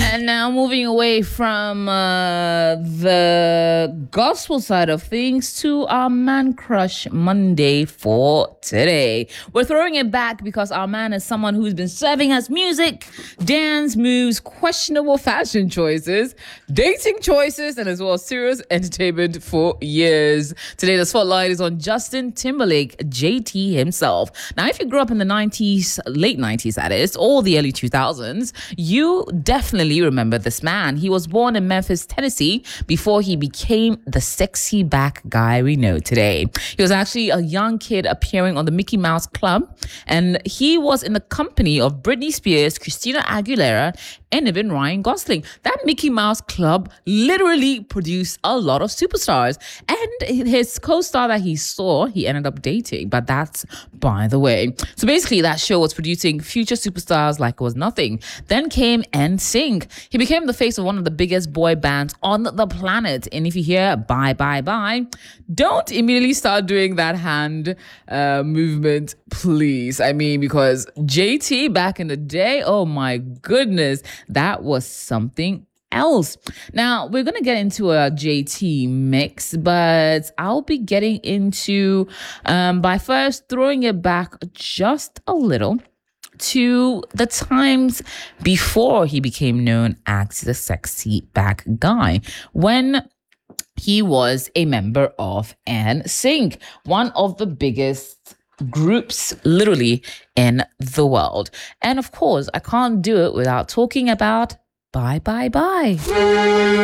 And now moving away from the gospel side of things to our Man Crush Monday for today. We're throwing it back because our man is someone who's been serving us music, dance moves, questionable fashion choices, dating choices, and as well as serious entertainment for years. Today, the spotlight is on Justin Timberlake, JT himself. Now, if you grew up in the 90s, late 90s that is, or the early 2000s, you definitely remember this man. He was born in Memphis, Tennessee, before he became the sexy back guy we know today. He was actually a young kid appearing on the Mickey Mouse Club, and he was in the company of Britney Spears, Christina Aguilera, and even Ryan Gosling. That Mickey Mouse Club literally produced a lot of superstars. And his co-star that he saw, he ended up dating. But that's by the way. So basically, that show was producing future superstars like it was nothing. Then came NSYNC. He became the face of one of the biggest boy bands on the planet. And if you hear bye, bye, bye, don't immediately start doing that hand movement, please. I mean, because JT back in the day, oh my goodness, that was something else. Now, we're going to get into a JT mix, but I'll be getting into by first throwing it back just a little to the times before he became known as the sexy back guy, when he was a member of NSYNC, one of the biggest groups literally in the world. And of course, I can't do it without talking about Bye Bye Bye.